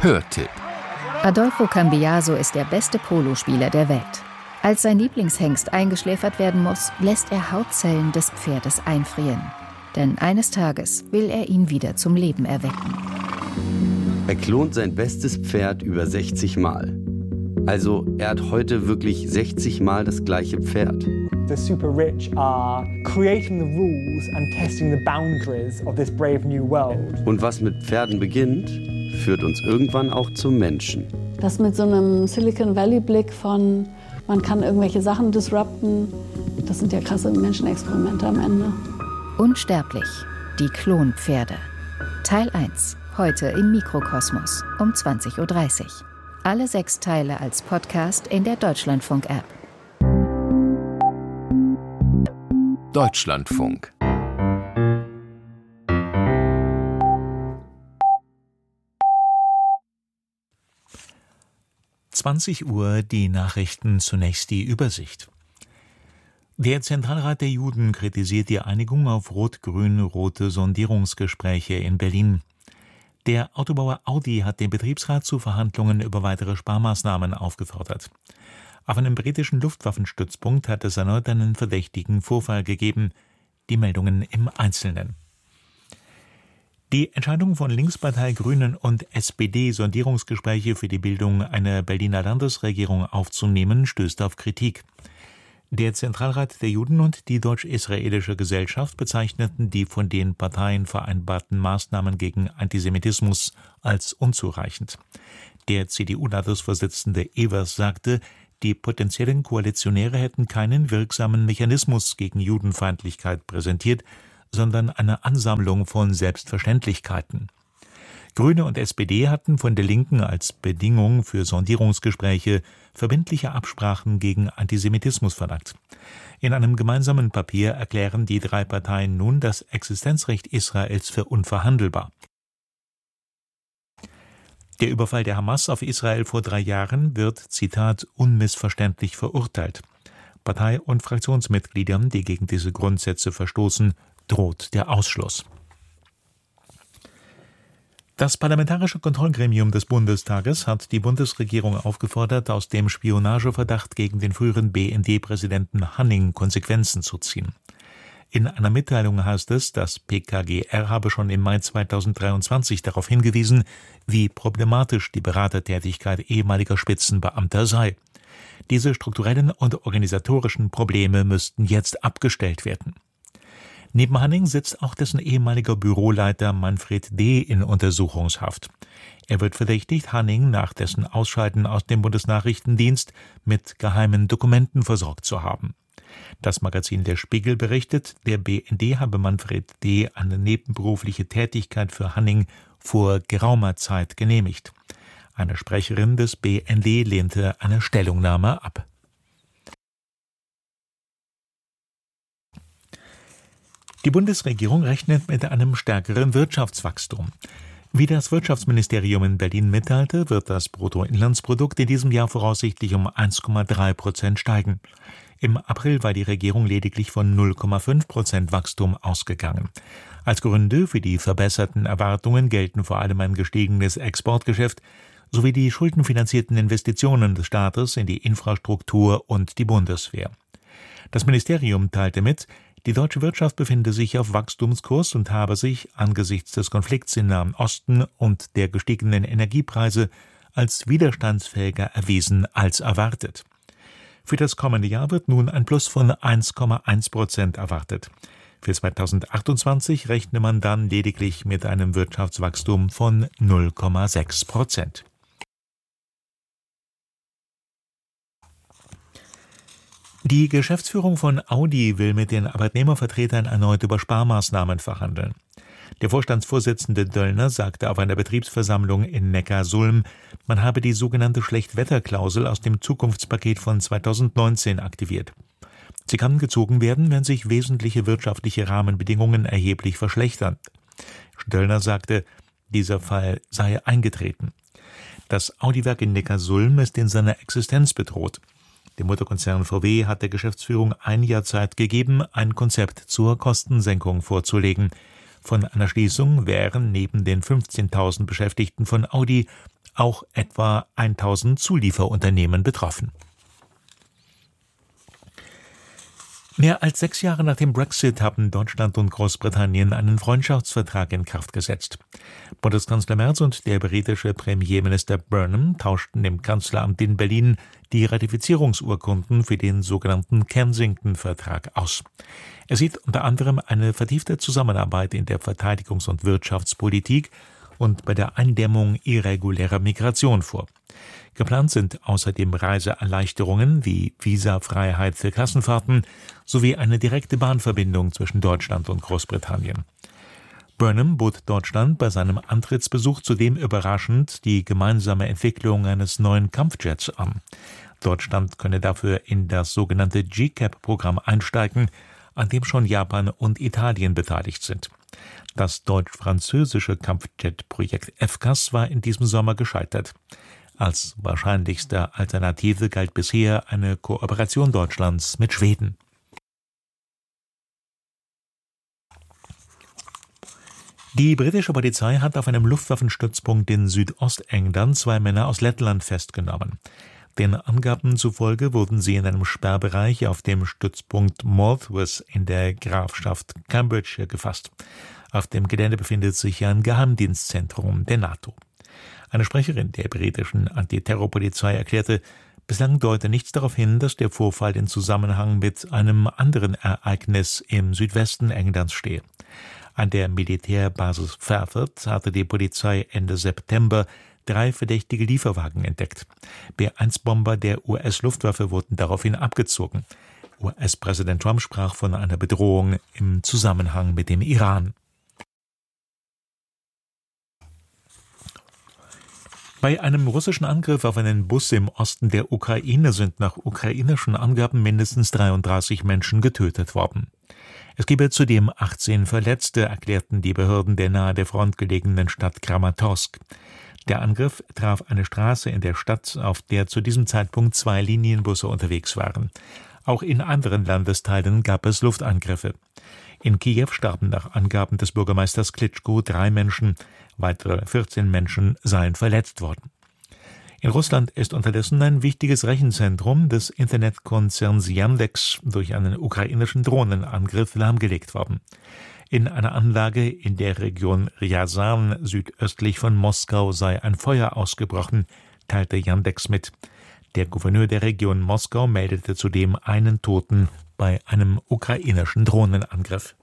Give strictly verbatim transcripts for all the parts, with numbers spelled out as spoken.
Hörtipp. Adolfo Cambiaso ist der beste Polospieler der Welt. Als sein Lieblingshengst eingeschläfert werden muss, lässt er Hautzellen des Pferdes einfrieren. Denn eines Tages will er ihn wieder zum Leben erwecken. Er klont sein bestes Pferd über sechzig Mal. Also er hat heute wirklich sechzig Mal das gleiche Pferd. The super rich are creating the rules and testing the boundaries of this brave new world. Und was mit Pferden beginnt, führt uns irgendwann auch zum Menschen. Das mit so einem Silicon Valley-Blick von, man kann irgendwelche Sachen disrupten, das sind ja krasse Menschenexperimente am Ende. Unsterblich, die Klonpferde. Teil eins, heute im Mikrokosmos um zwanzig Uhr dreißig. Alle sechs Teile als Podcast in der Deutschlandfunk-App. Deutschlandfunk. zwanzig Uhr, die Nachrichten, zunächst die Übersicht. Der Zentralrat der Juden kritisiert die Einigung auf rot-grün-rote Sondierungsgespräche in Berlin. Der Autobauer Audi hat den Betriebsrat zu Verhandlungen über weitere Sparmaßnahmen aufgefordert. Auf einem britischen Luftwaffenstützpunkt hat es erneut einen verdächtigen Vorfall gegeben. Die Meldungen im Einzelnen. Die Entscheidung von Linkspartei, Grünen und S P D, Sondierungsgespräche für die Bildung einer Berliner Landesregierung aufzunehmen, stößt auf Kritik. Der Zentralrat der Juden und die Deutsch-Israelische Gesellschaft bezeichneten die von den Parteien vereinbarten Maßnahmen gegen Antisemitismus als unzureichend. Der C D U-Landesvorsitzende Evers sagte, die potenziellen Koalitionäre hätten keinen wirksamen Mechanismus gegen Judenfeindlichkeit präsentiert, sondern eine Ansammlung von Selbstverständlichkeiten. Grüne und S P D hatten von der Linken als Bedingung für Sondierungsgespräche verbindliche Absprachen gegen Antisemitismus verlangt. In einem gemeinsamen Papier erklären die drei Parteien nun das Existenzrecht Israels für unverhandelbar. Der Überfall der Hamas auf Israel vor drei Jahren wird, Zitat, unmissverständlich verurteilt. Partei- und Fraktionsmitgliedern, die gegen diese Grundsätze verstoßen, droht der Ausschluss. Das Parlamentarische Kontrollgremium des Bundestages hat die Bundesregierung aufgefordert, aus dem Spionageverdacht gegen den früheren B N D-Präsidenten Hanning Konsequenzen zu ziehen. In einer Mitteilung heißt es, das P K G R habe schon im Mai zweitausenddreiundzwanzig darauf hingewiesen, wie problematisch die Beratertätigkeit ehemaliger Spitzenbeamter sei. Diese strukturellen und organisatorischen Probleme müssten jetzt abgestellt werden. Neben Hanning sitzt auch dessen ehemaliger Büroleiter Manfred D. in Untersuchungshaft. Er wird verdächtigt, Hanning nach dessen Ausscheiden aus dem Bundesnachrichtendienst mit geheimen Dokumenten versorgt zu haben. Das Magazin Der Spiegel berichtet, der B N D habe Manfred D. eine nebenberufliche Tätigkeit für Hanning vor geraumer Zeit genehmigt. Eine Sprecherin des B N D lehnte eine Stellungnahme ab. Die Bundesregierung rechnet mit einem stärkeren Wirtschaftswachstum. Wie das Wirtschaftsministerium in Berlin mitteilte, wird das Bruttoinlandsprodukt in diesem Jahr voraussichtlich um eins Komma drei Prozent steigen. Im April war die Regierung lediglich von null Komma fünf Prozent Wachstum ausgegangen. Als Gründe für die verbesserten Erwartungen gelten vor allem ein gestiegenes Exportgeschäft sowie die schuldenfinanzierten Investitionen des Staates in die Infrastruktur und die Bundeswehr. Das Ministerium teilte mit, die deutsche Wirtschaft befinde sich auf Wachstumskurs und habe sich angesichts des Konflikts im Nahen Osten und der gestiegenen Energiepreise als widerstandsfähiger erwiesen als erwartet. Für das kommende Jahr wird nun ein Plus von eins Komma eins Prozent erwartet. Für zweitausendachtundzwanzig rechne man dann lediglich mit einem Wirtschaftswachstum von null Komma sechs Prozent. Die Geschäftsführung von Audi will mit den Arbeitnehmervertretern erneut über Sparmaßnahmen verhandeln. Der Vorstandsvorsitzende Döllner sagte auf einer Betriebsversammlung in Neckarsulm, man habe die sogenannte Schlechtwetterklausel aus dem Zukunftspaket von zweitausendneunzehn aktiviert. Sie kann gezogen werden, wenn sich wesentliche wirtschaftliche Rahmenbedingungen erheblich verschlechtern. Döllner sagte, dieser Fall sei eingetreten. Das Audi-Werk in Neckarsulm ist in seiner Existenz bedroht. Dem Mutterkonzern V W hat der Geschäftsführung ein Jahr Zeit gegeben, ein Konzept zur Kostensenkung vorzulegen. Von einer Schließung wären neben den fünfzehntausend Beschäftigten von Audi auch etwa tausend Zulieferunternehmen betroffen. Mehr als sechs Jahre nach dem Brexit haben Deutschland und Großbritannien einen Freundschaftsvertrag in Kraft gesetzt. Bundeskanzler Merz und der britische Premierminister Burnham tauschten im Kanzleramt in Berlin die Ratifizierungsurkunden für den sogenannten Kensington-Vertrag aus. Er sieht unter anderem eine vertiefte Zusammenarbeit in der Verteidigungs- und Wirtschaftspolitik und bei der Eindämmung irregulärer Migration vor. Geplant sind außerdem Reiseerleichterungen wie Visafreiheit für Klassenfahrten sowie eine direkte Bahnverbindung zwischen Deutschland und Großbritannien. Burnham bot Deutschland bei seinem Antrittsbesuch zudem überraschend die gemeinsame Entwicklung eines neuen Kampfjets an. Deutschland könne dafür in das sogenannte G C A P-Programm einsteigen, an dem schon Japan und Italien beteiligt sind. Das deutsch-französische Kampfjet-Projekt F C A S war in diesem Sommer gescheitert. Als wahrscheinlichste Alternative galt bisher eine Kooperation Deutschlands mit Schweden. Die britische Polizei hat auf einem Luftwaffenstützpunkt in Südostengland zwei Männer aus Lettland festgenommen. Den Angaben zufolge wurden sie in einem Sperrbereich auf dem Stützpunkt Morthwith in der Grafschaft Cambridgeshire gefasst. Auf dem Gelände befindet sich ein Geheimdienstzentrum der NATO. Eine Sprecherin der britischen Antiterrorpolizei erklärte, bislang deute nichts darauf hin, dass der Vorfall in Zusammenhang mit einem anderen Ereignis im Südwesten Englands stehe. An der Militärbasis Fairford hatte die Polizei Ende September drei verdächtige Lieferwagen entdeckt. B eins Bomber der U S-Luftwaffe wurden daraufhin abgezogen. U S-Präsident Trump sprach von einer Bedrohung im Zusammenhang mit dem Iran. Bei einem russischen Angriff auf einen Bus im Osten der Ukraine sind nach ukrainischen Angaben mindestens dreiunddreißig Menschen getötet worden. Es gebe zudem achtzehn Verletzte, erklärten die Behörden der nahe der Front gelegenen Stadt Kramatorsk. Der Angriff traf eine Straße in der Stadt, auf der zu diesem Zeitpunkt zwei Linienbusse unterwegs waren. Auch in anderen Landesteilen gab es Luftangriffe. In Kiew starben nach Angaben des Bürgermeisters Klitschko drei Menschen, weitere vierzehn Menschen seien verletzt worden. In Russland ist unterdessen ein wichtiges Rechenzentrum des Internetkonzerns Yandex durch einen ukrainischen Drohnenangriff lahmgelegt worden. In einer Anlage in der Region Ryazan südöstlich von Moskau sei ein Feuer ausgebrochen, teilte Yandex mit. Der Gouverneur der Region Moskau meldete zudem einen Toten bei einem ukrainischen Drohnenangriff.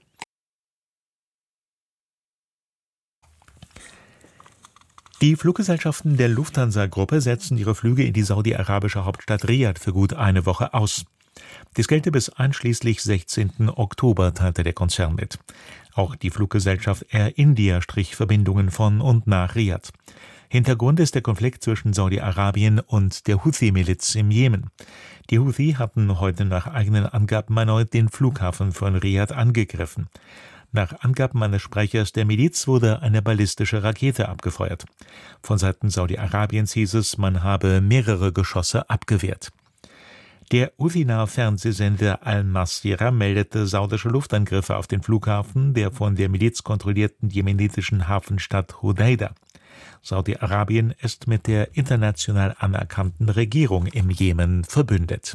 Die Fluggesellschaften der Lufthansa-Gruppe setzen ihre Flüge in die saudi-arabische Hauptstadt Riad für gut eine Woche aus. Dies gelte bis einschließlich sechzehnten Oktober, teilte der Konzern mit. Auch die Fluggesellschaft Air India strich Verbindungen von und nach Riad. Hintergrund ist der Konflikt zwischen Saudi-Arabien und der Houthi-Miliz im Jemen. Die Houthi hatten heute nach eigenen Angaben erneut den Flughafen von Riad angegriffen. Nach Angaben eines Sprechers der Miliz wurde eine ballistische Rakete abgefeuert. Von Seiten Saudi-Arabiens hieß es, man habe mehrere Geschosse abgewehrt. Der Houthi-nahe Fernsehsender Al-Masirah meldete saudische Luftangriffe auf den Flughafen der von der Miliz kontrollierten jemenitischen Hafenstadt Hodeida. Saudi-Arabien ist mit der international anerkannten Regierung im Jemen verbündet.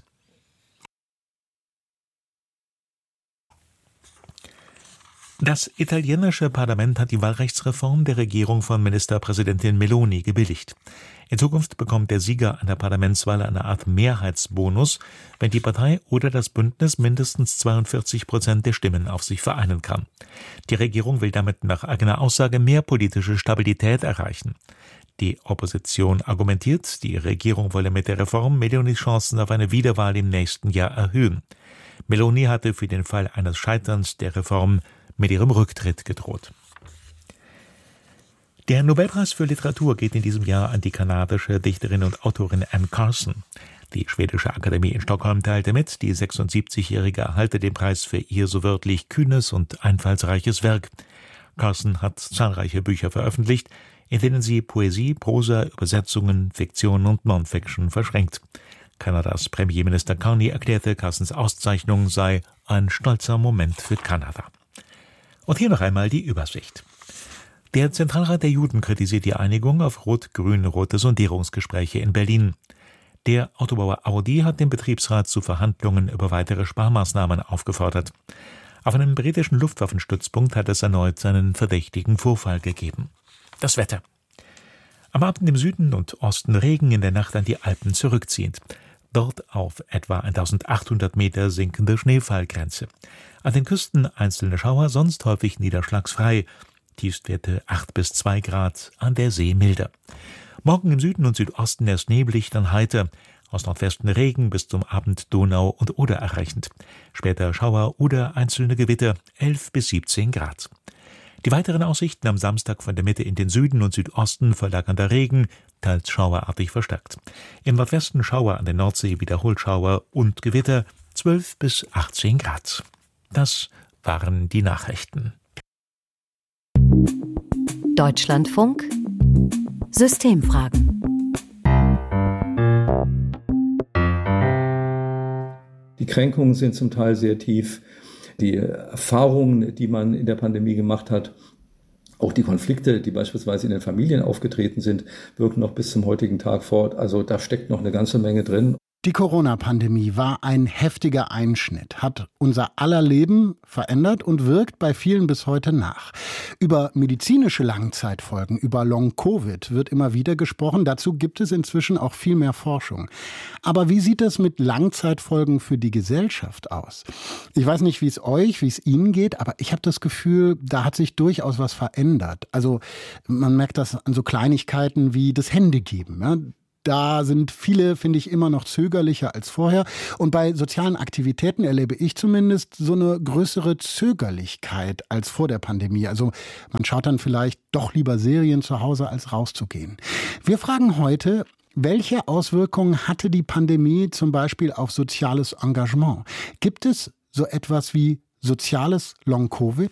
Das italienische Parlament hat die Wahlrechtsreform der Regierung von Ministerpräsidentin Meloni gebilligt. In Zukunft bekommt der Sieger einer Parlamentswahl eine Art Mehrheitsbonus, wenn die Partei oder das Bündnis mindestens zweiundvierzig Prozent der Stimmen auf sich vereinen kann. Die Regierung will damit nach eigener Aussage mehr politische Stabilität erreichen. Die Opposition argumentiert, die Regierung wolle mit der Reform Melonis Chancen auf eine Wiederwahl im nächsten Jahr erhöhen. Meloni hatte für den Fall eines Scheiterns der Reform mit ihrem Rücktritt gedroht. Der Nobelpreis für Literatur geht in diesem Jahr an die kanadische Dichterin und Autorin Anne Carson. Die schwedische Akademie in Stockholm teilte mit, die sechsundsiebzigjährige erhalte den Preis für ihr so wörtlich kühnes und einfallsreiches Werk. Carson hat zahlreiche Bücher veröffentlicht, in denen sie Poesie, Prosa, Übersetzungen, Fiktion und Non-Fiction verschränkt. Kanadas Premierminister Carney erklärte, Carsons Auszeichnung sei ein stolzer Moment für Kanada. Und hier noch einmal die Übersicht. Der Zentralrat der Juden kritisiert die Einigung auf rot-grün-rote Sondierungsgespräche in Berlin. Der Autobauer Audi hat den Betriebsrat zu Verhandlungen über weitere Sparmaßnahmen aufgefordert. Auf einem britischen Luftwaffenstützpunkt hat es erneut einen verdächtigen Vorfall gegeben. Das Wetter. Am Abend im Süden und Osten Regen, in der Nacht an die Alpen zurückziehend. Dort auf etwa eintausendachthundert Meter sinkende Schneefallgrenze. An den Küsten einzelne Schauer, sonst häufig niederschlagsfrei. Tiefstwerte acht bis zwei Grad, an der See milder. Morgen im Süden und Südosten erst neblig, dann heiter. Aus Nordwesten Regen bis zum Abend Donau und Oder erreichend. Später Schauer oder einzelne Gewitter, elf bis siebzehn Grad. Die weiteren Aussichten am Samstag von der Mitte in den Süden und Südosten verlagernder Regen, teils schauerartig verstärkt. Im Nordwesten Schauer an der Nordsee, wiederholt Schauer und Gewitter, zwölf bis achtzehn Grad. Das waren die Nachrichten. Deutschlandfunk Systemfragen. Die Kränkungen sind zum Teil sehr tief. Die Erfahrungen, die man in der Pandemie gemacht hat, auch die Konflikte, die beispielsweise in den Familien aufgetreten sind, wirken noch bis zum heutigen Tag fort. Also da steckt noch eine ganze Menge drin. Die Corona-Pandemie war ein heftiger Einschnitt, hat unser aller Leben verändert und wirkt bei vielen bis heute nach. Über medizinische Langzeitfolgen, über Long-Covid wird immer wieder gesprochen. Dazu gibt es inzwischen auch viel mehr Forschung. Aber wie sieht es mit Langzeitfolgen für die Gesellschaft aus? Ich weiß nicht, wie es euch, wie es Ihnen geht, aber ich habe das Gefühl, da hat sich durchaus was verändert. Also man merkt das an so Kleinigkeiten wie das Händegeben, ja? Da sind viele, finde ich, immer noch zögerlicher als vorher. Und bei sozialen Aktivitäten erlebe ich zumindest so eine größere Zögerlichkeit als vor der Pandemie. Also man schaut dann vielleicht doch lieber Serien zu Hause, als rauszugehen. Wir fragen heute, welche Auswirkungen hatte die Pandemie zum Beispiel auf soziales Engagement? Gibt es so etwas wie soziales Long-Covid?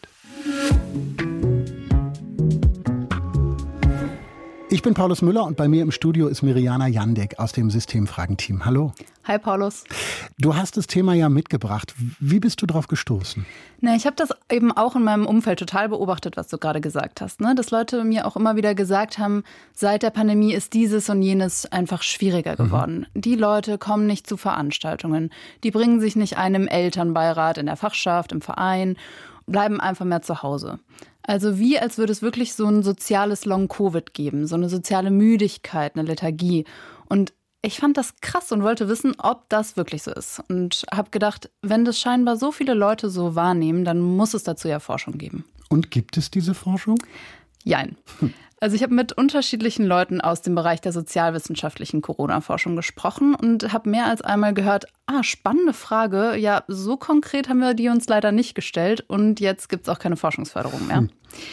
Ich bin Paulus Müller und bei mir im Studio ist Mirjana Jandek aus dem Systemfragen-Team. Hallo. Hi Paulus. Du hast das Thema ja mitgebracht. Wie bist du drauf gestoßen? Na, ich habe das eben auch in meinem Umfeld total beobachtet, was du gerade gesagt hast. Ne? Dass Leute mir auch immer wieder gesagt haben, seit der Pandemie ist dieses und jenes einfach schwieriger geworden. Mhm. Die Leute kommen nicht zu Veranstaltungen. Die bringen sich nicht einem Elternbeirat in der Fachschaft, im Verein, bleiben einfach mehr zu Hause. Also wie, als würde es wirklich so ein soziales Long-Covid geben, so eine soziale Müdigkeit, eine Lethargie. Und ich fand das krass und wollte wissen, ob das wirklich so ist. Und habe gedacht, wenn das scheinbar so viele Leute so wahrnehmen, dann muss es dazu ja Forschung geben. Und gibt es diese Forschung? Jein. Also ich habe mit unterschiedlichen Leuten aus dem Bereich der sozialwissenschaftlichen Corona-Forschung gesprochen und habe mehr als einmal gehört, ah, spannende Frage, ja, so konkret haben wir die uns leider nicht gestellt und jetzt gibt es auch keine Forschungsförderung mehr. Hm.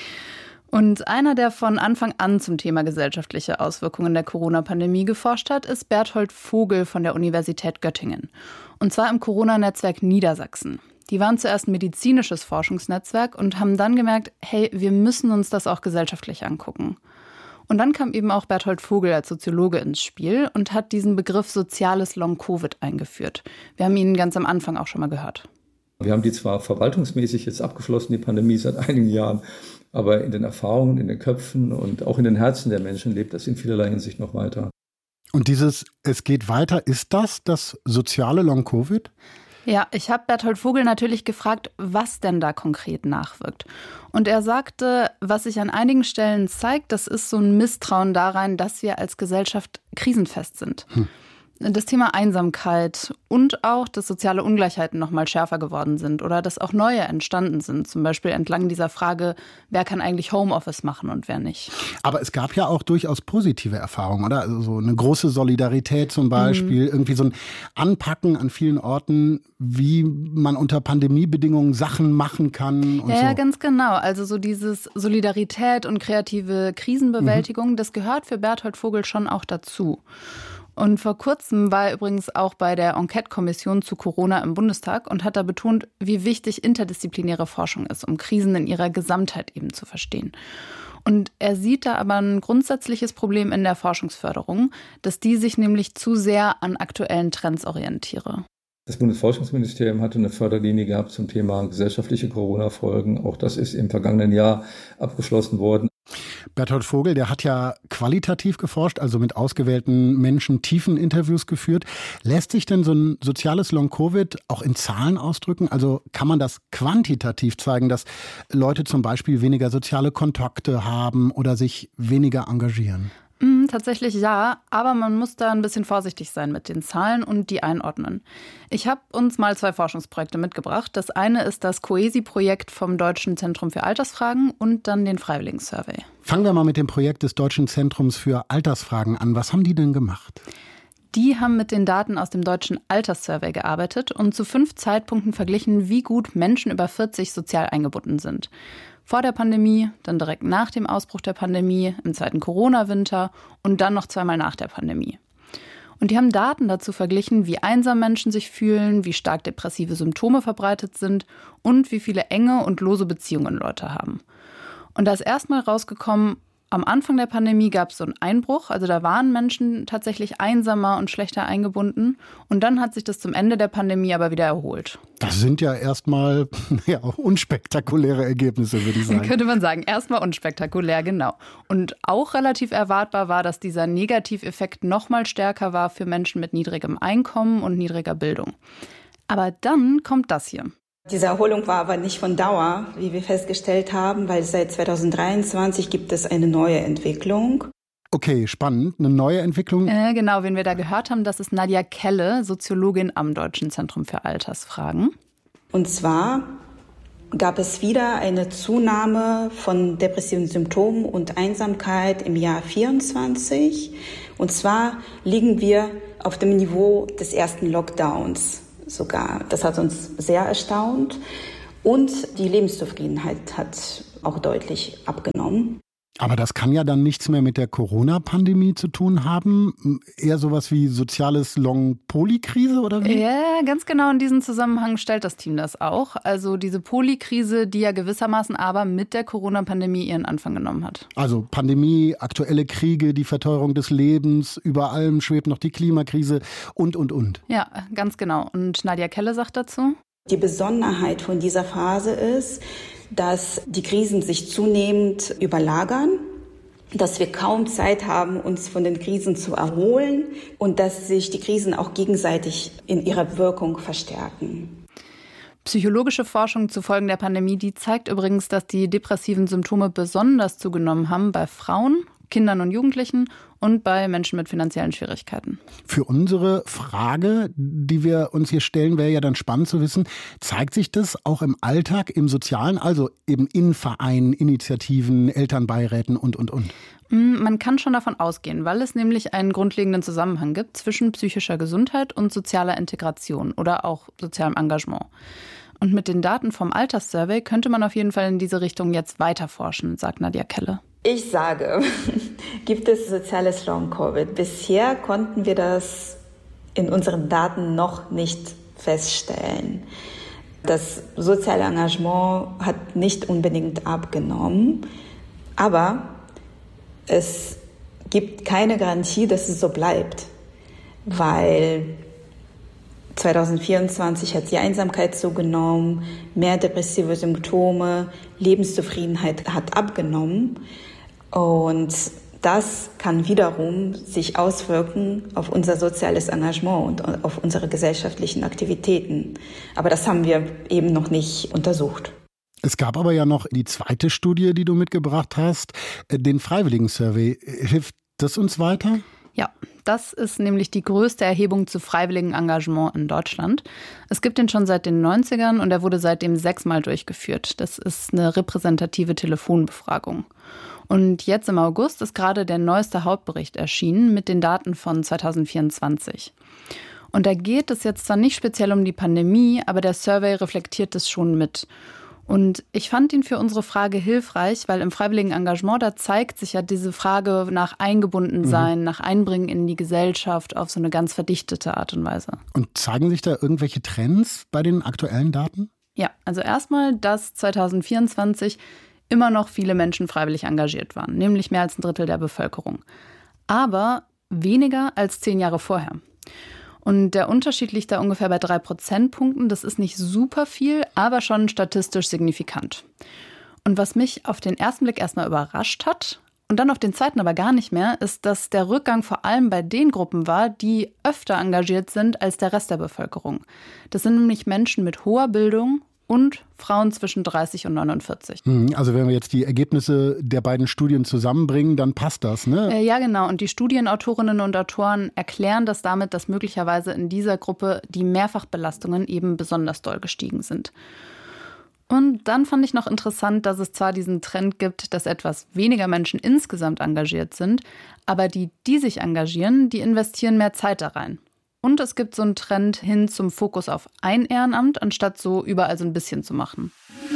Und einer, der von Anfang an zum Thema gesellschaftliche Auswirkungen der Corona-Pandemie geforscht hat, ist Berthold Vogel von der Universität Göttingen. Und zwar im Corona-Netzwerk Niedersachsen. Die waren zuerst ein medizinisches Forschungsnetzwerk und haben dann gemerkt, hey, wir müssen uns das auch gesellschaftlich angucken. Und dann kam eben auch Berthold Vogel als Soziologe ins Spiel und hat diesen Begriff soziales Long-Covid eingeführt. Wir haben ihn ganz am Anfang auch schon mal gehört. Wir haben die zwar verwaltungsmäßig jetzt abgeschlossen, die Pandemie seit einigen Jahren, aber in den Erfahrungen, in den Köpfen und auch in den Herzen der Menschen lebt das in vielerlei Hinsicht noch weiter. Und dieses Es geht weiter, ist das das soziale Long-Covid? Ja, ich habe Berthold Vogel natürlich gefragt, was denn da konkret nachwirkt. Und er sagte, was sich an einigen Stellen zeigt, das ist so ein Misstrauen darein, dass wir als Gesellschaft krisenfest sind. Hm. Das Thema Einsamkeit und auch, dass soziale Ungleichheiten noch mal schärfer geworden sind oder dass auch neue entstanden sind. Zum Beispiel entlang dieser Frage, wer kann eigentlich Homeoffice machen und wer nicht. Aber es gab ja auch durchaus positive Erfahrungen, oder? Also so eine große Solidarität zum Beispiel, mhm. irgendwie so ein Anpacken an vielen Orten, wie man unter Pandemiebedingungen Sachen machen kann und ja, so. Ja, ganz genau. Also so dieses Solidarität und kreative Krisenbewältigung, mhm. das gehört für Berthold Vogel schon auch dazu. Und vor kurzem war er übrigens auch bei der Enquete-Kommission zu Corona im Bundestag und hat da betont, wie wichtig interdisziplinäre Forschung ist, um Krisen in ihrer Gesamtheit eben zu verstehen. Und er sieht da aber ein grundsätzliches Problem in der Forschungsförderung, dass die sich nämlich zu sehr an aktuellen Trends orientiere. Das Bundesforschungsministerium hatte eine Förderlinie gehabt zum Thema gesellschaftliche Corona-Folgen. Auch das ist im vergangenen Jahr abgeschlossen worden. Berthold Vogel, der hat ja qualitativ geforscht, also mit ausgewählten Menschen tiefen Interviews geführt. Lässt sich denn so ein soziales Long-Covid auch in Zahlen ausdrücken? Also kann man das quantitativ zeigen, dass Leute zum Beispiel weniger soziale Kontakte haben oder sich weniger engagieren? Mm, tatsächlich ja, aber man muss da ein bisschen vorsichtig sein mit den Zahlen und die einordnen. Ich habe uns mal zwei Forschungsprojekte mitgebracht. Das eine ist das COESI-Projekt vom Deutschen Zentrum für Altersfragen und dann den Freiwilligen-Survey. Fangen wir mal mit dem Projekt des Deutschen Zentrums für Altersfragen an. Was haben die denn gemacht? Die haben mit den Daten aus dem Deutschen Alterssurvey gearbeitet und zu fünf Zeitpunkten verglichen, wie gut Menschen über vierzig sozial eingebunden sind. Vor der Pandemie, dann direkt nach dem Ausbruch der Pandemie, im zweiten Corona-Winter und dann noch zweimal nach der Pandemie. Und die haben Daten dazu verglichen, wie einsam Menschen sich fühlen, wie stark depressive Symptome verbreitet sind und wie viele enge und lose Beziehungen Leute haben. Und da ist erstmal rausgekommen, am Anfang der Pandemie gab es so einen Einbruch, also da waren Menschen tatsächlich einsamer und schlechter eingebunden. Und dann hat sich das zum Ende der Pandemie aber wieder erholt. Das sind ja erstmal ja, unspektakuläre Ergebnisse, würde ich sagen. Könnte man sagen, erstmal unspektakulär, genau. Und auch relativ erwartbar war, dass dieser Negativeffekt noch mal stärker war für Menschen mit niedrigem Einkommen und niedriger Bildung. Aber dann kommt das hier. Diese Erholung war aber nicht von Dauer, wie wir festgestellt haben, weil seit zweitausenddreiundzwanzig gibt es eine neue Entwicklung. Okay, spannend. Eine neue Entwicklung? Äh, genau, wen wir da gehört haben, das ist Nadja Kelle, Soziologin am Deutschen Zentrum für Altersfragen. Und zwar gab es wieder eine Zunahme von depressiven Symptomen und Einsamkeit im Jahr vierundzwanzig. Und zwar liegen wir auf dem Niveau des ersten Lockdowns. Sogar. Das hat uns sehr erstaunt. Und die Lebenszufriedenheit hat auch deutlich abgenommen. Aber das kann ja dann nichts mehr mit der Corona-Pandemie zu tun haben. Eher sowas wie soziales Long-Poly-Krise oder wie? Ja, ganz genau in diesem Zusammenhang stellt das Team das auch. Also diese Poly-Krise, die ja gewissermaßen aber mit der Corona-Pandemie ihren Anfang genommen hat. Also Pandemie, aktuelle Kriege, die Verteuerung des Lebens, über allem schwebt noch die Klimakrise und, und, und. Ja, ganz genau. Und Nadja Kelle sagt dazu: Die Besonderheit von dieser Phase ist, dass die Krisen sich zunehmend überlagern, dass wir kaum Zeit haben, uns von den Krisen zu erholen und dass sich die Krisen auch gegenseitig in ihrer Wirkung verstärken. Psychologische Forschung zu Folgen der Pandemie, die zeigt übrigens, dass die depressiven Symptome besonders zugenommen haben bei Frauen, Kindern und Jugendlichen und bei Menschen mit finanziellen Schwierigkeiten. Für unsere Frage, die wir uns hier stellen, wäre ja dann spannend zu wissen, zeigt sich das auch im Alltag, im Sozialen, also eben in Vereinen, Initiativen, Elternbeiräten und, und, und? Man kann schon davon ausgehen, weil es nämlich einen grundlegenden Zusammenhang gibt zwischen psychischer Gesundheit und sozialer Integration oder auch sozialem Engagement. Und mit den Daten vom Alterssurvey könnte man auf jeden Fall in diese Richtung jetzt weiter forschen, sagt Nadja Kelle. Ich sage, gibt es soziales Long-Covid? Bisher konnten wir das in unseren Daten noch nicht feststellen. Das soziale Engagement hat nicht unbedingt abgenommen, aber es gibt keine Garantie, dass es so bleibt, weil zweitausendvierundzwanzig hat die Einsamkeit zugenommen, mehr depressive Symptome, Lebenszufriedenheit hat abgenommen. Und das kann wiederum sich auswirken auf unser soziales Engagement und auf unsere gesellschaftlichen Aktivitäten. Aber das haben wir eben noch nicht untersucht. Es gab aber ja noch die zweite Studie, die du mitgebracht hast, den Freiwilligen-Survey. Hilft das uns weiter? Ja, das ist nämlich die größte Erhebung zu freiwilligem Engagement in Deutschland. Es gibt den schon seit den neunzigern und er wurde seitdem sechsmal durchgeführt. Das ist eine repräsentative Telefonbefragung. Und jetzt im August ist gerade der neueste Hauptbericht erschienen mit den Daten von zweitausendvierundzwanzig. Und da geht es jetzt zwar nicht speziell um die Pandemie, aber der Survey reflektiert es schon mit. Und ich fand ihn für unsere Frage hilfreich, weil im freiwilligen Engagement, da zeigt sich ja diese Frage nach Eingebundensein, mhm. nach Einbringen in die Gesellschaft auf so eine ganz verdichtete Art und Weise. Und zeigen sich da irgendwelche Trends bei den aktuellen Daten? Ja, also erstmal, dass zweitausendvierundzwanzig immer noch viele Menschen freiwillig engagiert waren, nämlich mehr als ein Drittel der Bevölkerung. Aber weniger als zehn Jahre vorher. Und der Unterschied liegt da ungefähr bei drei Prozentpunkten. Das ist nicht super viel, aber schon statistisch signifikant. Und was mich auf den ersten Blick erstmal überrascht hat und dann auf den zweiten aber gar nicht mehr, ist, dass der Rückgang vor allem bei den Gruppen war, die öfter engagiert sind als der Rest der Bevölkerung. Das sind nämlich Menschen mit hoher Bildung und Frauen zwischen dreißig und neunundvierzig. Also wenn wir jetzt die Ergebnisse der beiden Studien zusammenbringen, dann passt das, ne? Äh, ja, genau. Und die Studienautorinnen und Autoren erklären das damit, dass möglicherweise in dieser Gruppe die Mehrfachbelastungen eben besonders doll gestiegen sind. Und dann fand ich noch interessant, dass es zwar diesen Trend gibt, dass etwas weniger Menschen insgesamt engagiert sind, aber die, die sich engagieren, die investieren mehr Zeit da rein. Und es gibt so einen Trend hin zum Fokus auf ein Ehrenamt, anstatt so überall so ein bisschen zu machen.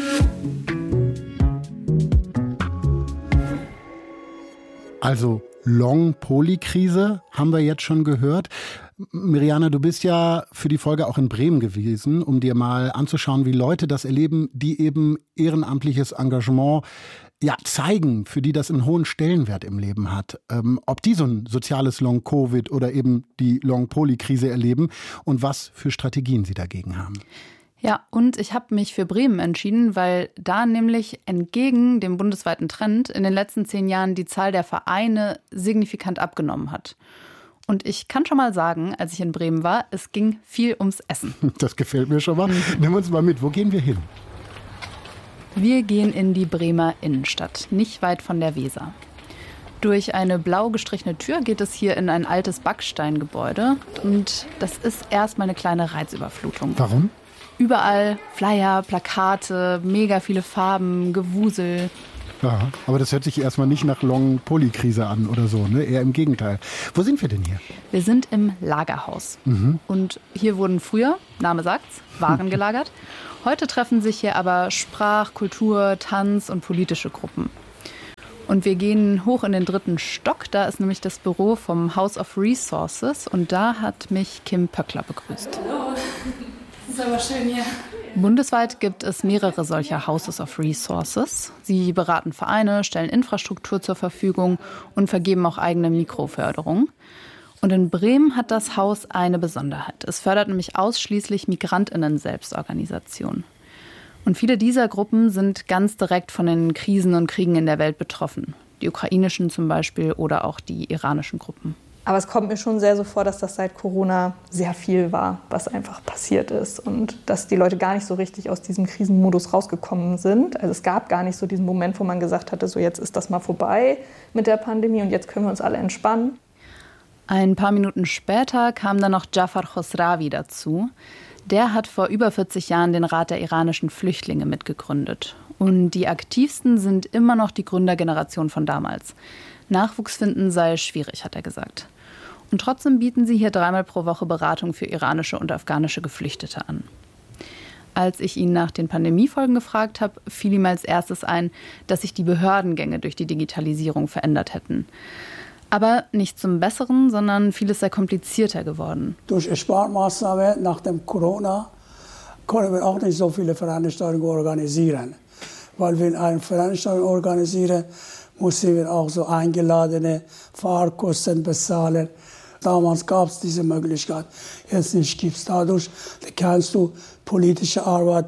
Also Long-Poly-Krise haben wir jetzt schon gehört. Mirjana, du bist ja für die Folge auch in Bremen gewesen, um dir mal anzuschauen, wie Leute das erleben, die eben ehrenamtliches Engagement ja, zeigen, für die das einen hohen Stellenwert im Leben hat. Ähm, ob die so ein soziales Long-Covid oder eben die Long-Poly-Krise erleben und was für Strategien sie dagegen haben. Ja, und ich habe mich für Bremen entschieden, weil da nämlich entgegen dem bundesweiten Trend in den letzten zehn Jahren die Zahl der Vereine signifikant abgenommen hat. Und ich kann schon mal sagen, als ich in Bremen war, es ging viel ums Essen. Das gefällt mir schon mal. Nimm uns mal mit, wo gehen wir hin? Wir gehen in die Bremer Innenstadt, nicht weit von der Weser. Durch eine blau gestrichene Tür geht es hier in ein altes Backsteingebäude. Und das ist erstmal eine kleine Reizüberflutung. Warum? Überall Flyer, Plakate, mega viele Farben, Gewusel. Ja, aber das hört sich erstmal nicht nach Long-Poly-Krise an oder so, ne? Eher im Gegenteil. Wo sind wir denn hier? Wir sind im Lagerhaus. Mhm. Und hier wurden früher, Name sagt's, Waren gelagert. Heute treffen sich hier aber Sprach-, Kultur-, Tanz- und politische Gruppen. Und wir gehen hoch in den dritten Stock. Da ist nämlich das Büro vom House of Resources. Und da hat mich Kim Pöckler begrüßt. Hallo, das ist aber schön hier. Bundesweit gibt es mehrere solcher Houses of Resources. Sie beraten Vereine, stellen Infrastruktur zur Verfügung und vergeben auch eigene Mikroförderung. Und in Bremen hat das Haus eine Besonderheit. Es fördert nämlich ausschließlich MigrantInnen-Selbstorganisation. Und viele dieser Gruppen sind ganz direkt von den Krisen und Kriegen in der Welt betroffen. Die ukrainischen zum Beispiel oder auch die iranischen Gruppen. Aber es kommt mir schon sehr so vor, dass das seit Corona sehr viel war, was einfach passiert ist. Und dass die Leute gar nicht so richtig aus diesem Krisenmodus rausgekommen sind. Also es gab gar nicht so diesen Moment, wo man gesagt hatte, so jetzt ist das mal vorbei mit der Pandemie und jetzt können wir uns alle entspannen. Ein paar Minuten später kam dann noch Jafar Khosravi dazu. Der hat vor über vierzig Jahren den Rat der iranischen Flüchtlinge mitgegründet. Und die aktivsten sind immer noch die Gründergeneration von damals. Nachwuchs finden sei schwierig, hat er gesagt. Und trotzdem bieten sie hier dreimal pro Woche Beratung für iranische und afghanische Geflüchtete an. Als ich ihn nach den Pandemiefolgen gefragt habe, fiel ihm als erstes ein, dass sich die Behördengänge durch die Digitalisierung verändert hätten. Aber nicht zum Besseren, sondern vieles sei komplizierter geworden. Durch Sparmaßnahmen nach dem Corona können wir auch nicht so viele Veranstaltungen organisieren. Weil wir eine Veranstaltung organisieren, mussten wir auch so eingeladene Fahrkosten bezahlen. Damals gab es diese Möglichkeit, jetzt nicht gibt es. Dadurch kannst du politische Arbeit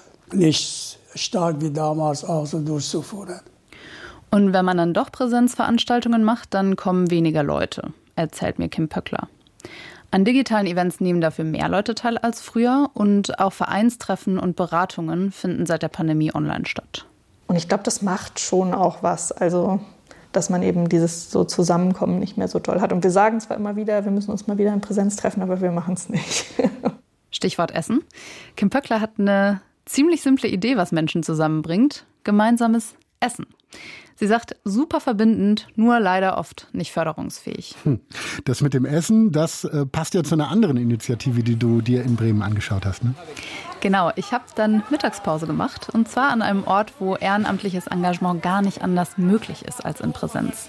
nicht stark wie damals auch so durchzuführen. Und wenn man dann doch Präsenzveranstaltungen macht, dann kommen weniger Leute, erzählt mir Kim Pöckler. An digitalen Events nehmen dafür mehr Leute teil als früher und auch Vereinstreffen und Beratungen finden seit der Pandemie online statt. Und ich glaube, das macht schon auch was, also dass man eben dieses so Zusammenkommen nicht mehr so toll hat. Und wir sagen zwar immer wieder, wir müssen uns mal wieder in Präsenz treffen, aber wir machen es nicht. Stichwort Essen. Kim Pöckler hat eine ziemlich simple Idee, was Menschen zusammenbringt. Gemeinsames Essen. Sie sagt, super verbindend, nur leider oft nicht förderungsfähig. Das mit dem Essen, das äh, passt ja zu einer anderen Initiative, die du dir in Bremen angeschaut hast, ne? Genau, ich habe dann Mittagspause gemacht und zwar an einem Ort, wo ehrenamtliches Engagement gar nicht anders möglich ist als in Präsenz.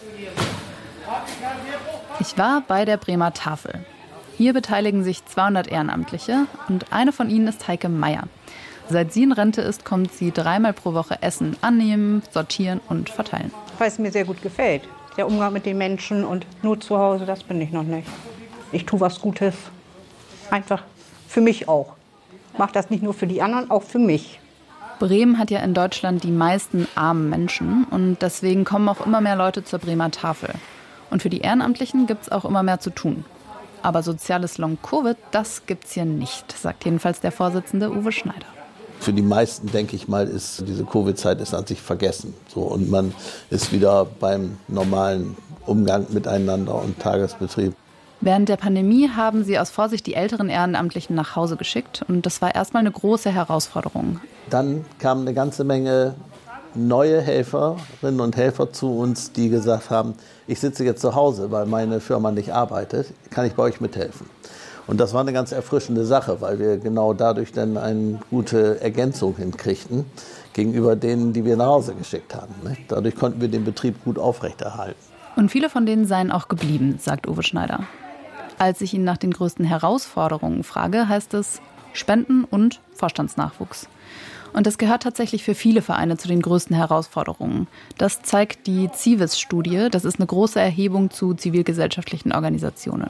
Ich war bei der Bremer Tafel. Hier beteiligen sich zweihundert Ehrenamtliche und eine von ihnen ist Heike Meier. Seit sie in Rente ist, kommt sie dreimal pro Woche Essen annehmen, sortieren und verteilen. Weil es mir sehr gut gefällt. Der Umgang mit den Menschen und nur zu Hause, das bin ich noch nicht. Ich tue was Gutes, einfach für mich auch. Ich mache das nicht nur für die anderen, auch für mich. Bremen hat ja in Deutschland die meisten armen Menschen und deswegen kommen auch immer mehr Leute zur Bremer Tafel. Und für die Ehrenamtlichen gibt es auch immer mehr zu tun. Aber soziales Long-Covid, das gibt's hier nicht, sagt jedenfalls der Vorsitzende Uwe Schneider. Für die meisten, denke ich mal, ist diese Covid-Zeit ist an sich vergessen. So, und man ist wieder beim normalen Umgang miteinander und Tagesbetrieb. Während der Pandemie haben sie aus Vorsicht die älteren Ehrenamtlichen nach Hause geschickt. Und das war erstmal eine große Herausforderung. Dann kamen eine ganze Menge neue Helferinnen und Helfer zu uns, die gesagt haben, ich sitze jetzt zu Hause, weil meine Firma nicht arbeitet, kann ich bei euch mithelfen? Und das war eine ganz erfrischende Sache, weil wir genau dadurch dann eine gute Ergänzung hinkriegten gegenüber denen, die wir nach Hause geschickt haben. Dadurch konnten wir den Betrieb gut aufrechterhalten. Und viele von denen seien auch geblieben, sagt Uwe Schneider. Als ich ihn nach den größten Herausforderungen frage, heißt es Spenden und Vorstandsnachwuchs. Und das gehört tatsächlich für viele Vereine zu den größten Herausforderungen. Das zeigt die Zivis-Studie. Das ist eine große Erhebung zu zivilgesellschaftlichen Organisationen.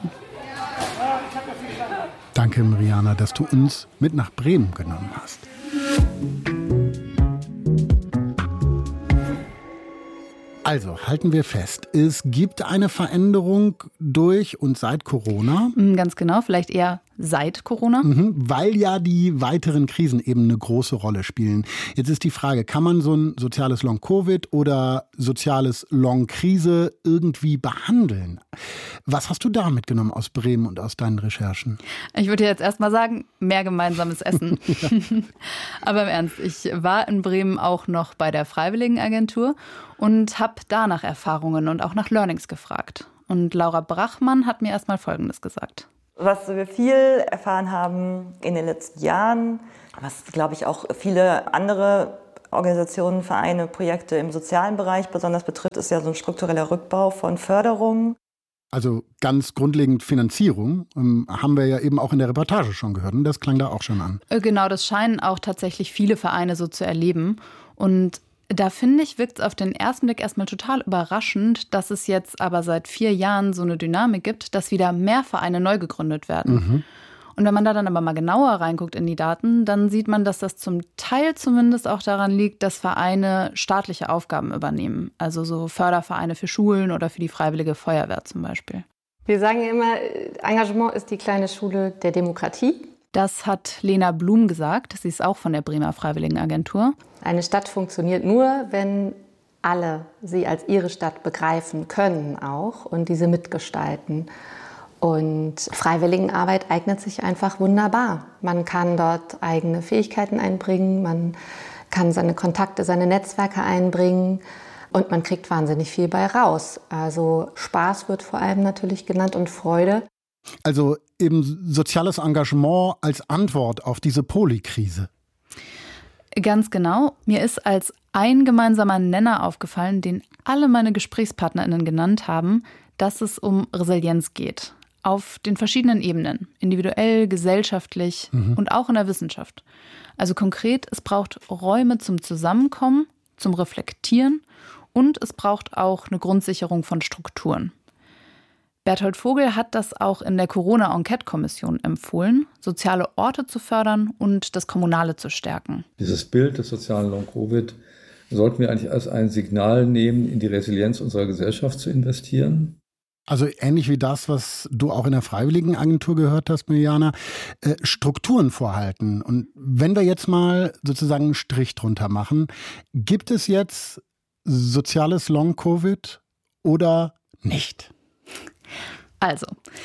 Danke, Mariana, dass du uns mit nach Bremen genommen hast. Also, halten wir fest, es gibt eine Veränderung durch und seit Corona. Ganz genau, vielleicht eher seit Corona. Mhm, weil ja die weiteren Krisen eben eine große Rolle spielen. Jetzt ist die Frage, kann man so ein soziales Long-Covid oder soziales Long-Krise irgendwie behandeln? Was hast du da mitgenommen aus Bremen und aus deinen Recherchen? Ich würde jetzt erst mal sagen, mehr gemeinsames Essen. Ja. Aber im Ernst, ich war in Bremen auch noch bei der Freiwilligenagentur und habe da nach Erfahrungen und auch nach Learnings gefragt. Und Laura Brachmann hat mir erst mal Folgendes gesagt. Was wir viel erfahren haben in den letzten Jahren, was, glaube ich, auch viele andere Organisationen, Vereine, Projekte im sozialen Bereich besonders betrifft, ist ja so ein struktureller Rückbau von Förderungen. Also ganz grundlegend Finanzierung, ähm, haben wir ja eben auch in der Reportage schon gehört. Und das klang da auch schon an. Genau, das scheinen auch tatsächlich viele Vereine so zu erleben. Und da finde ich, wirkt es auf den ersten Blick erstmal total überraschend, dass es jetzt aber seit vier Jahren so eine Dynamik gibt, dass wieder mehr Vereine neu gegründet werden. Mhm. Und wenn man da dann aber mal genauer reinguckt in die Daten, dann sieht man, dass das zum Teil zumindest auch daran liegt, dass Vereine staatliche Aufgaben übernehmen. Also so Fördervereine für Schulen oder für die Freiwillige Feuerwehr zum Beispiel. Wir sagen ja immer, Engagement ist die kleine Schule der Demokratie. Das hat Lena Blum gesagt. Sie ist auch von der Bremer Freiwilligenagentur. Eine Stadt funktioniert nur, wenn alle sie als ihre Stadt begreifen können auch und diese mitgestalten. Und Freiwilligenarbeit eignet sich einfach wunderbar. Man kann dort eigene Fähigkeiten einbringen, man kann seine Kontakte, seine Netzwerke einbringen und man kriegt wahnsinnig viel bei raus. Also Spaß wird vor allem natürlich genannt und Freude. Also eben soziales Engagement als Antwort auf diese Polikrise. Ganz genau. Mir ist als ein gemeinsamer Nenner aufgefallen, den alle meine GesprächspartnerInnen genannt haben, dass es um Resilienz geht. Auf den verschiedenen Ebenen. Individuell, gesellschaftlich mhm. und auch in der Wissenschaft. Also konkret, es braucht Räume zum Zusammenkommen, zum Reflektieren und es braucht auch eine Grundsicherung von Strukturen. Berthold Vogel hat das auch in der Corona-Enquete-Kommission empfohlen, soziale Orte zu fördern und das Kommunale zu stärken. Dieses Bild des sozialen Long-Covid sollten wir eigentlich als ein Signal nehmen, in die Resilienz unserer Gesellschaft zu investieren. Also ähnlich wie das, was du auch in der Freiwilligenagentur gehört hast, Mirjana, äh, Strukturen vorhalten. Und wenn wir jetzt mal sozusagen einen Strich drunter machen, gibt es jetzt soziales Long-Covid oder nicht? Also,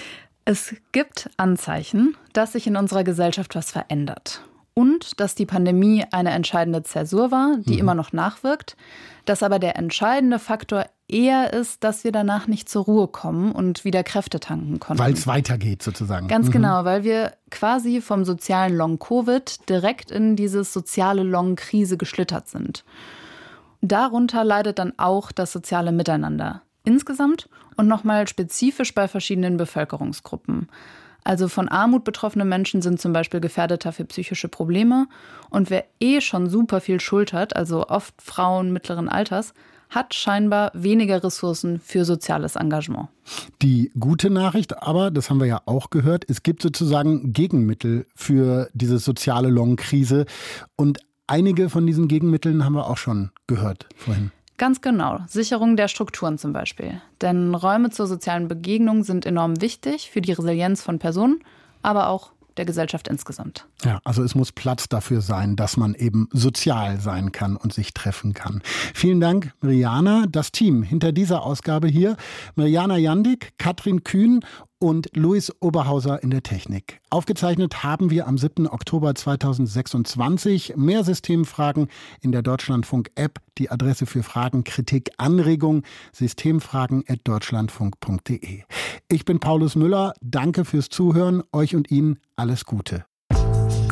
es gibt Anzeichen, dass sich in unserer Gesellschaft was verändert. Und dass die Pandemie eine entscheidende Zäsur war, die mhm. immer noch nachwirkt. Dass aber der entscheidende Faktor eher ist, dass wir danach nicht zur Ruhe kommen und wieder Kräfte tanken konnten. Weil es weitergeht sozusagen. Ganz mhm. genau, weil wir quasi vom sozialen Long-Covid direkt in dieses soziale Long-Krise geschlittert sind. Darunter leidet dann auch das soziale Miteinander. Insgesamt und nochmal spezifisch bei verschiedenen Bevölkerungsgruppen. Also von Armut betroffene Menschen sind zum Beispiel gefährdeter für psychische Probleme. Und wer eh schon super viel Schuld hat, also oft Frauen mittleren Alters, hat scheinbar weniger Ressourcen für soziales Engagement. Die gute Nachricht aber, das haben wir ja auch gehört, es gibt sozusagen Gegenmittel für diese soziale Long-Krise. Und einige von diesen Gegenmitteln haben wir auch schon gehört vorhin. Ganz genau. Sicherung der Strukturen zum Beispiel. Denn Räume zur sozialen Begegnung sind enorm wichtig für die Resilienz von Personen, aber auch der Gesellschaft insgesamt. Ja, also es muss Platz dafür sein, dass man eben sozial sein kann und sich treffen kann. Vielen Dank, Mirjana. Das Team hinter dieser Ausgabe hier: Mirjana Jandik, Katrin Kühn und Luis Oberhauser in der Technik. Aufgezeichnet haben wir am siebten Oktober zweitausendsechsundzwanzig. Mehr Systemfragen in der Deutschlandfunk-App. Die Adresse für Fragen, Kritik, Anregungen: systemfragen at deutschlandfunk punkt de. Ich bin Paulus Müller. Danke fürs Zuhören. Euch und Ihnen alles Gute.